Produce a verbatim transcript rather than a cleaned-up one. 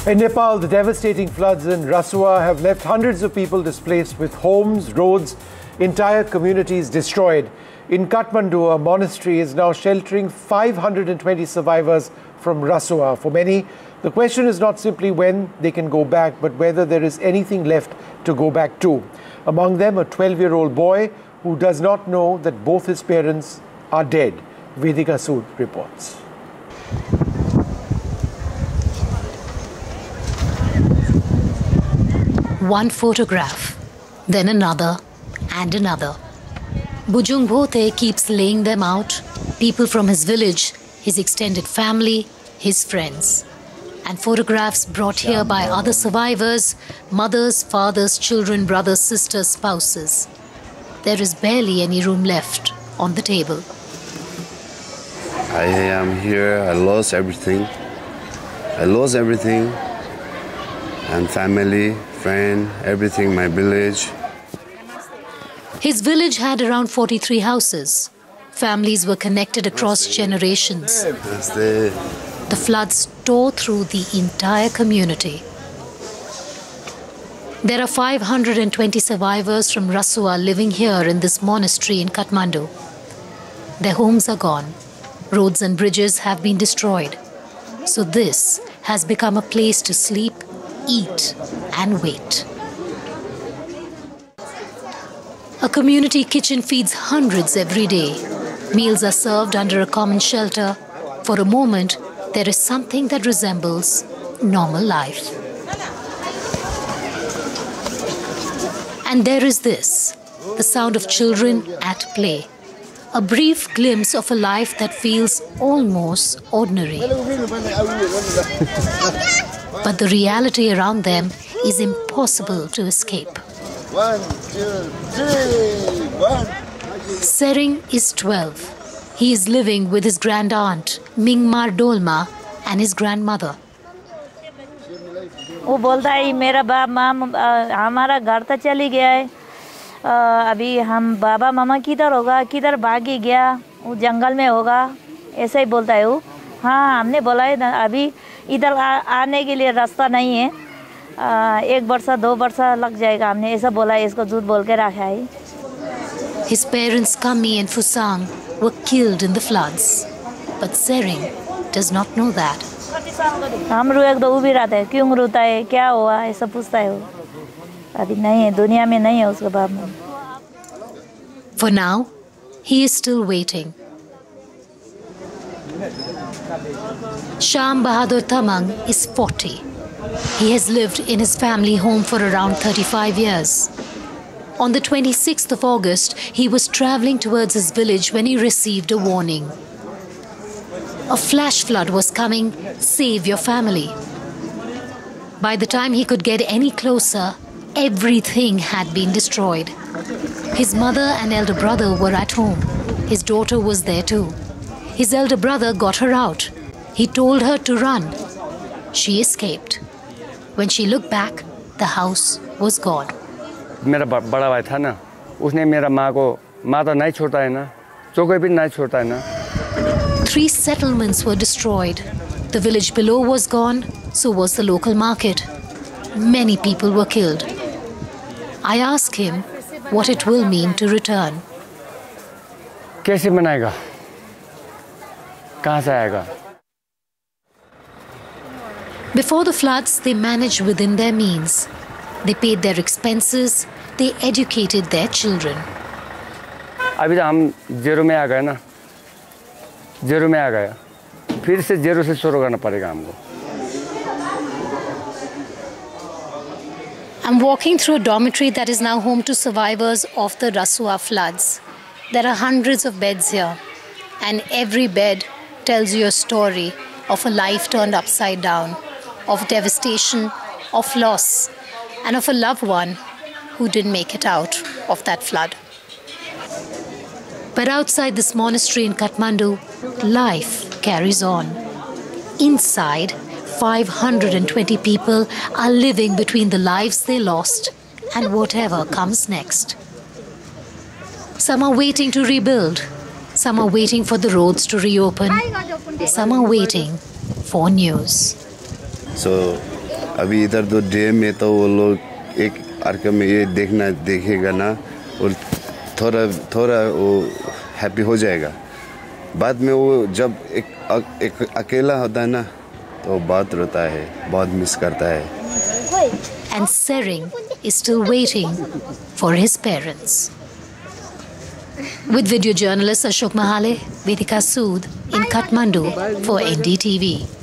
In Nepal, the devastating floods in Rasua have left hundreds of people displaced with homes, roads, entire communities destroyed. In Kathmandu, a monastery is now sheltering five hundred twenty survivors from Rasua. For many, the question is not simply when they can go back, but whether there is anything left to go back to. Among them, a twelve-year-old boy who does not know that both his parents are dead. Vedika Sood reports. One photograph, then another and another. Bujung Bhote keeps laying them out, people from his village, his extended family, his friends. And photographs brought here by other survivors, mothers, fathers, children, brothers, sisters, spouses. There is barely any room left on the table. I am here, I lost everything. I lost everything. And family, friend, everything, my village. His village had around forty-three houses. Families were connected across generations. The floods tore through the entire community. There are five hundred twenty survivors from Rasua living here in this monastery in Kathmandu. Their homes are gone. Roads and bridges have been destroyed. So this has become a place to sleep, eat and wait. A community kitchen feeds hundreds every day. Meals are served under a common shelter. For a moment, there is something that resembles normal life. And there is this, the sound of children at play. A brief glimpse of a life that feels almost ordinary. But the reality around them is impossible to escape. One, two, three, one. Sering is twelve. He is living with his grand aunt, Mingmar Dolma, and his grandmother. वो बोलता है मेरा बाप माँ हमारा घर तो चली गया है अभी हम बाबा मामा किधर होगा किधर भागी गया वो जंगल में होगा ऐसा ही बोलता है वो हाँ हमने बोला है अभी इधर आने के लिए रास्ता नहीं है एक वर्ष दो वर्ष लग जाएगा हमने ऐसा बोला है इसको झूठ बोल के रखा है. His parents Kami and Fusang were killed in the floods, but Sering does not know that. हम रोए तो वो भी रहता है क्यों रोता है क्या हुआ ऐसा पूछता है वो अभी नहीं है दुनिया में नहीं है उसका बाप. For now, he is still waiting. Sham Bahadur Tamang is forty. He has lived in his family home for around thirty-five years. On the twenty-sixth of August, he was traveling towards his village when he received a warning. A flash flood was coming, save your family. By the time he could get any closer, everything had been destroyed. His mother and elder brother were at home. His daughter was there too. His elder brother got her out. He told her to run. She escaped. When she looked back, the house was gone. मेरा बड़ा भाई था ना उसने मेरा माँ को माँ तो नहीं छोड़ता है ना चौके भी नहीं छोड़ता है ना. Three settlements were destroyed. The village below was gone, so was the local market. Many people were killed. I asked him what it will mean to return. कैसे बनाएगा कहाँ से आएगा. Before the floods, they managed within their means. They paid their expenses. They educated their children. अभी तो हम जेरो में आ गए ना जेरो में आ गया फिर से जेरो से शुरू करना पड़ेगा हमको. I'm walking through a dormitory that is now home to survivors of the Rasua floods. There are hundreds of beds here, and every bed tells you a story of a life turned upside down, of devastation, of loss, and of a loved one who didn't make it out of that flood. But outside this monastery in Kathmandu, life carries on. Inside, five hundred twenty people are living between the lives they lost and whatever comes next. Some are waiting to rebuild. Some are waiting for the roads to reopen. Some are waiting for news. So अभी इधर तो dam में तो वो लोग एक अर्क में ये देखना देखेगा ना और थोड़ा थोड़ा वो हैप्पी हो जाएगा। बाद में वो जब एक एक अकेला होता है ना तो बहुत रोता है, बहुत मिस करता है। And Sering is still waiting for his parents. With video journalist Ashok Mahale, Vedika Sood in Kathmandu for N D T V.